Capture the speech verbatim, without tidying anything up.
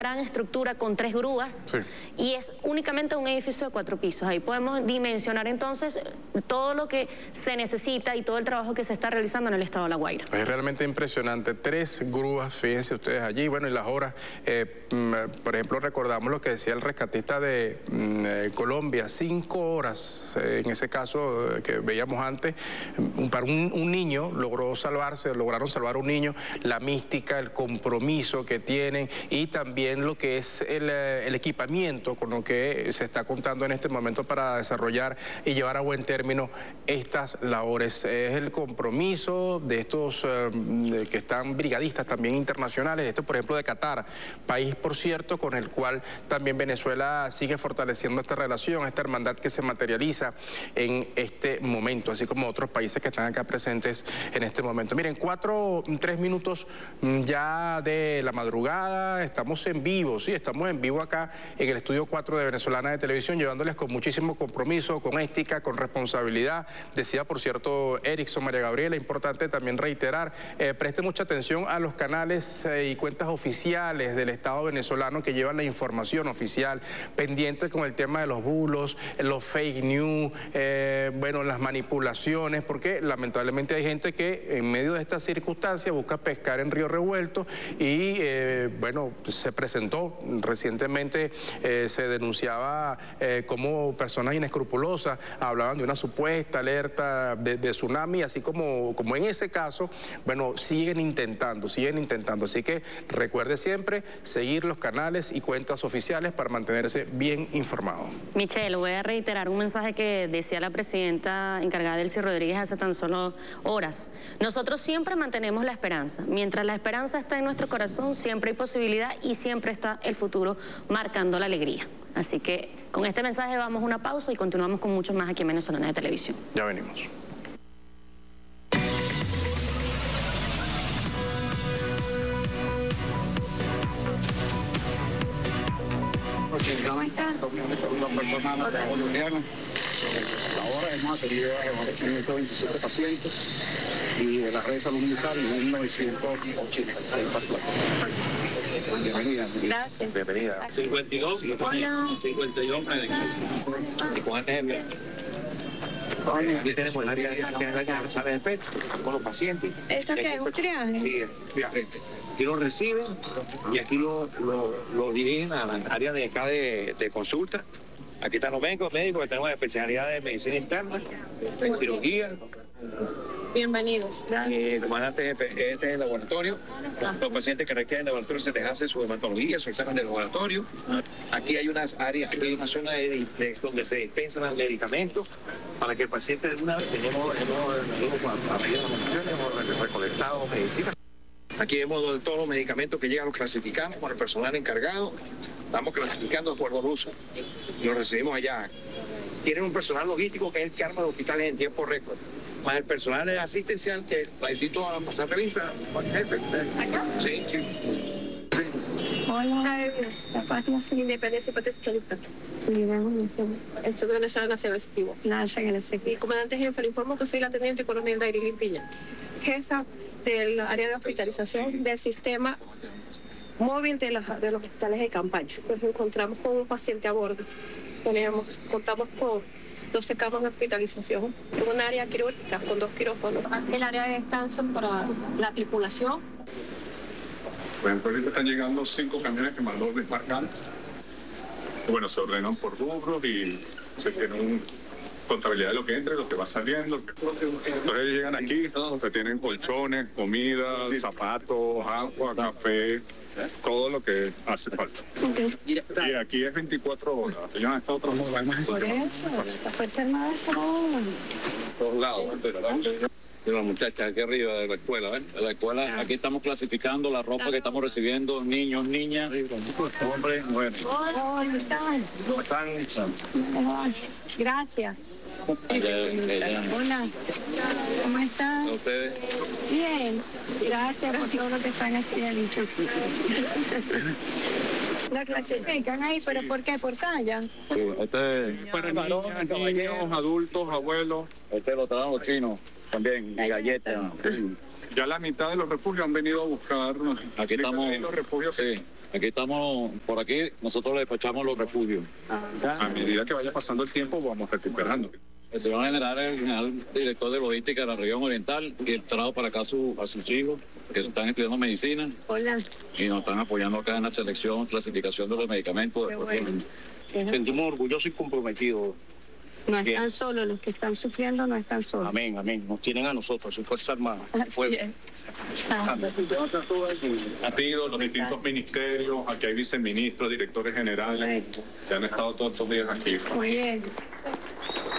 gran estructura con tres grúas, sí, y es únicamente un edificio de cuatro pisos. Ahí podemos dimensionar entonces todo lo que se necesita y todo el trabajo que se está realizando en el estado de La Guaira. Es realmente impresionante, tres grúas, fíjense ustedes allí, bueno, y las horas, eh, por ejemplo, recordamos lo que decía el rescatista de eh, Colombia, cinco horas, eh, en ese caso eh, que veíamos antes, para un, un niño logró salvarse, lograron salvar a un niño, la mística, el compromiso que tienen y también lo que es el, el equipamiento con lo que se está contando en este momento para desarrollar y llevar a buen término estas labores. Es el compromiso de estos eh, de que están brigadistas también internacionales, esto por ejemplo de Qatar, país por cierto con el cual también Venezuela sigue fortaleciendo esta relación, esta hermandad que se materializa en este momento, así como otros países que están acá presentes en este momento. Miren, cuatro, tres minutos ya de la madrugada, estamos en vivo, sí, estamos en vivo acá en el estudio cuatro de Venezolana de Televisión, llevándoles con muchísimo compromiso, con ética, con responsabilidad. Decía, por cierto, Erickson, María Gabriela, importante también reiterar, eh, preste mucha atención a los canales eh, y cuentas oficiales del Estado venezolano que llevan la información oficial, pendientes con el tema de los bulos, los fake news, eh, bueno, las manipulaciones, porque lamentablemente hay gente que en medio de estas circunstancias busca pescar en río revuelto y, eh, bueno, se presentó recientemente, eh, se denunciaba eh, como personas inescrupulosas hablaban de una supuesta alerta de, de tsunami, así como, como en ese caso, bueno, siguen intentando, siguen intentando. Así que recuerde siempre seguir los canales y cuentas oficiales para mantenerse bien informado. Michelle, voy a reiterar un mensaje que decía la presidenta encargada Delcy Rodríguez hace tan solo horas. Nosotros siempre mantenemos la esperanza. Mientras la esperanza está en nuestro corazón, siempre hay posibilidad y siempre está el futuro marcando la alegría. Así que con este mensaje vamos a una pausa y continuamos con mucho más aquí en Venezolana de Televisión. Ya venimos. ¿Cómo están? Una persona colombiana. Ahora hemos atendido a quinientos veintisiete pacientes y de la red de salud militar y novecientos ochenta y seis pacientes. Bienvenida. Gracias. Bienvenida. cincuenta y dos. Hola. cincuenta y dos médicos. ¿Y cuántos ejemplos? Aquí tenemos el área que sale del pecho con los pacientes. ¿Esto qué es? ¿Un triaje? Sí, es triaje. Aquí lo reciben y aquí lo, lo, lo dirigen a la área de acá de, de consulta. Aquí están los médicos, médicos que tenemos especialidad de medicina interna, de cirugía. Bienvenidos. Y el comandante jefe, este es el laboratorio. Los pacientes que requieren laboratorio se les hace su hematología, su examen de laboratorio. Aquí hay unas áreas, aquí hay una zona de, de, donde se dispensan los medicamentos para que el paciente de una vez tenemos, hemos, hemos, a medida de las donaciones, hemos recolectado medicinas. Aquí vemos todos los medicamentos que llegan, los clasificamos con el personal encargado, estamos clasificando de acuerdo al uso y los recibimos allá. Tienen un personal logístico que es el que arma los hospitales en tiempo récord, más el personal asistencial que la necesito a pasar revista con el jefe. ¿Acá? Sí, sí. Hola, la patria sin independencia y patria socialista. El Centro Nacional Nacional Executivo. Mi comandante jefe, le informo que soy la teniente coronel Dairylin Piña, jefa del área de hospitalización del sistema móvil de, la, de los hospitales de campaña. Nos encontramos con un paciente a bordo. Tenemos, contamos con doce camas de hospitalización en un área quirúrgica con dos quirófanos. El área de descanso para la tripulación. Bueno, ahorita están llegando cinco camiones que mandó desmarcar. Bueno, se ordenan por rubros y se tiene una contabilidad de lo que entra y lo que va saliendo. Entonces ellos llegan aquí, que tienen colchones, comida, zapatos, agua, café, todo lo que hace falta. Okay. Y aquí es veinticuatro horas. Ellos han estado trabajando. Por eso, la Fuerza Armada está en Todos lados, ¿verdad? Y las muchachas aquí arriba de la escuela, ¿ven? De la escuela, aquí estamos clasificando la ropa que estamos recibiendo, niños, niñas, hombres, mujeres. Hola, ¿cómo están? ¿Cómo están? Gracias. Hola. Hola, ¿cómo están? ¿A ustedes? Bien, gracias por todo lo que están haciendo. La clasifican ahí, ¿pero por qué? ¿Por talla? Sí, este es Para niñas, niños, adultos, abuelos. este lo traen los chinos también, y galletas. Ya la mitad de los refugios han venido a buscar. Aquí estamos. Los refugios que Sí. Aquí estamos, por aquí, nosotros le despachamos los refugios. A medida que vaya pasando el tiempo, vamos recuperando. El señor general es el general director de logística de la región oriental y él trajo para acá a, su, a sus hijos que están estudiando medicina. Hola. Y nos están apoyando acá en la selección, clasificación de los medicamentos. Qué bueno. Sentimos orgullosos y comprometidos. No están solos, los que están sufriendo no están solos. Amén, amén. Nos tienen a nosotros, a su Fuerza Armada. Así es. Ah. Han ido los distintos ministerios, aquí hay viceministros, directores generales, que han estado todos estos días aquí. Muy bien.